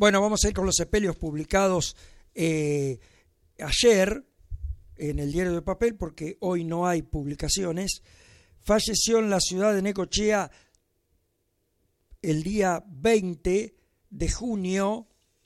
Bueno, vamos a ir con los sepelios publicados ayer en el Diario de Papel, porque hoy no hay publicaciones. Falleció en la ciudad de Necochea el día 20 de junio,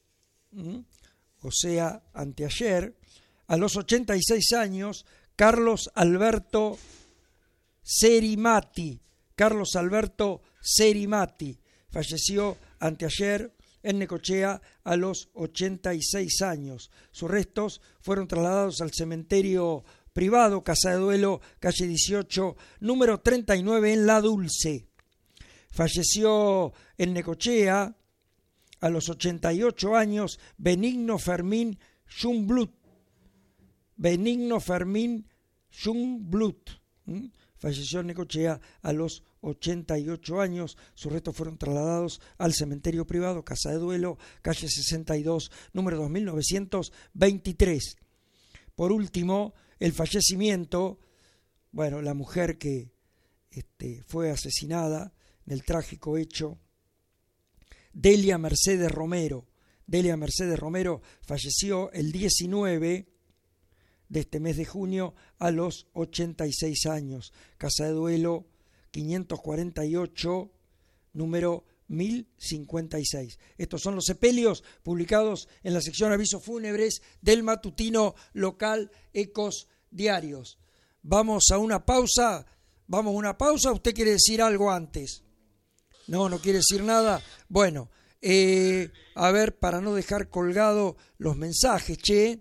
o sea, anteayer, a los 86 años, Carlos Alberto Serimati. Carlos Alberto Serimati falleció anteayer en Necochea a los 86 años. Sus restos fueron trasladados al cementerio privado, Casa de Duelo, calle 18, número 39 en La Dulce. Falleció en Necochea a los 88 años Benigno Fermín Jungblut. Benigno Fermín Jungblut. Falleció en Necochea a los 88 años. Sus restos fueron trasladados al cementerio privado, Casa de Duelo, calle 62, número 2923. Por último, el fallecimiento, bueno, la mujer que fue asesinada en el trágico hecho, Delia Mercedes Romero. Delia Mercedes Romero falleció el 19 de este mes de junio a los 86 años. Casa de Duelo 548, número 1056. Estos son los sepelios publicados en la sección Avisos Fúnebres del matutino local Ecos Diarios. Vamos a una pausa. ¿Usted quiere decir algo antes? No quiere decir nada. Bueno, a ver, para no dejar colgado los mensajes,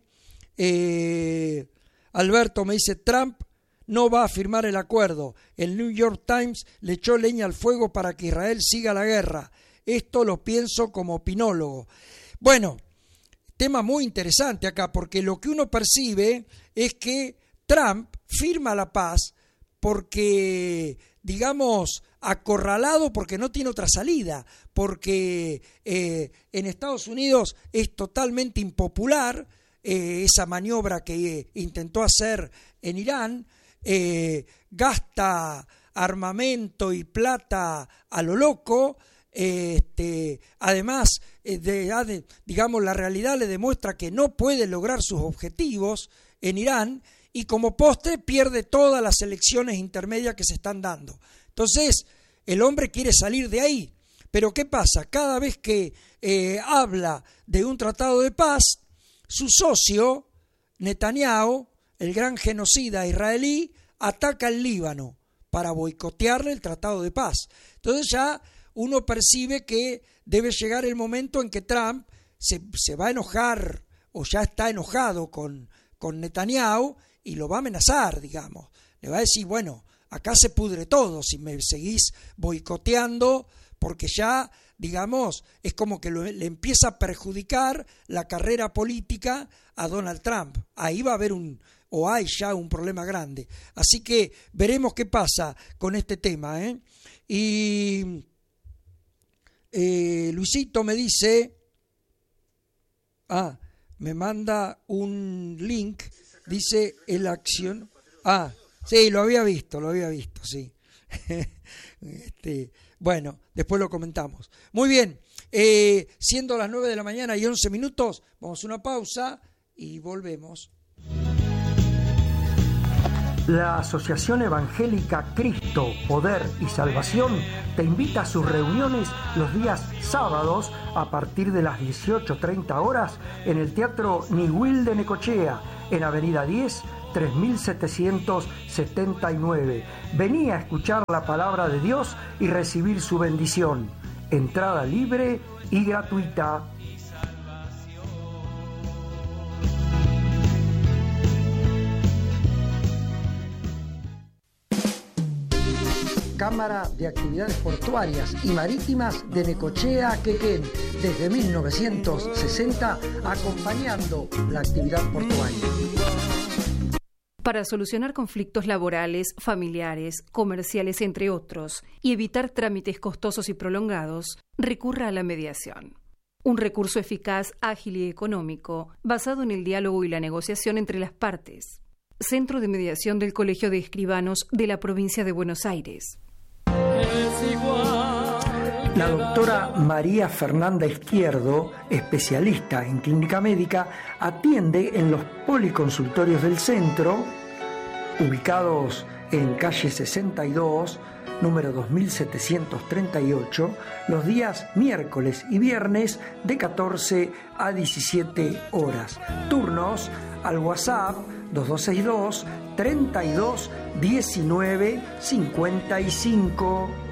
Alberto me dice: Trump no va a firmar el acuerdo. El New York Times le echó leña al fuego para que Israel siga la guerra. Esto lo pienso como opinólogo. Bueno, tema muy interesante acá, porque lo que uno percibe es que Trump firma la paz porque, digamos, acorralado, porque no tiene otra salida, porque en Estados Unidos es totalmente impopular esa maniobra que intentó hacer en Irán. Gasta armamento y plata a lo loco. Además, digamos, la realidad le demuestra que no puede lograr sus objetivos en Irán, y como postre pierde todas las elecciones intermedias que se están dando. Entonces, el hombre quiere salir de ahí. Pero ¿qué pasa? Cada vez que habla de un tratado de paz, su socio, Netanyahu, el gran genocida israelí, ataca al Líbano para boicotearle el tratado de paz. Entonces ya uno percibe que debe llegar el momento en que Trump se va a enojar, o ya está enojado con Netanyahu, y lo va a amenazar, digamos. Le va a decir: bueno, acá se pudre todo si me seguís boicoteando, porque ya, digamos, es como que le empieza a perjudicar la carrera política a Donald Trump. Ahí va a haber hay ya un problema grande. Así que veremos qué pasa con este tema, Y Luisito me dice, me manda un link, dice el acción. Sí, lo había visto, sí. Bueno, después lo comentamos. Muy bien, siendo las 9 de la mañana y 11 minutos, vamos a una pausa y volvemos. La Asociación Evangélica Cristo, Poder y Salvación te invita a sus reuniones los días sábados a partir de las 18:30 horas en el Teatro Niwil de Necochea, en Avenida 10, 3779. Vení a escuchar la palabra de Dios y recibir su bendición. Entrada libre y gratuita. Cámara de Actividades Portuarias y Marítimas de Necochea, Quequén, desde 1960, acompañando la actividad portuaria. Para solucionar conflictos laborales, familiares, comerciales, entre otros, y evitar trámites costosos y prolongados, recurra a la mediación. Un recurso eficaz, ágil y económico, basado en el diálogo y la negociación entre las partes. Centro de Mediación del Colegio de Escribanos de la Provincia de Buenos Aires. Es igual La doctora María Fernanda Izquierdo, especialista en clínica médica, atiende en los policonsultorios del centro, ubicados en calle 62, número 2738, los días miércoles y viernes de 14 a 17 horas. Turnos al WhatsApp 2262 32 19 55.